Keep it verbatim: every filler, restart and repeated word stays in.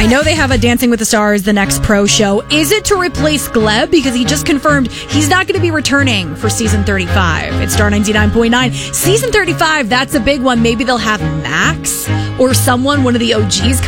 I know they have a Dancing with the Stars, the next pro show. Is it to replace Gleb? Because he just confirmed he's not going to be returning for season thirty-five. It's Star ninety-nine point nine. Season thirty-five, that's a big one. Maybe they'll have Max or someone, one of the O Gs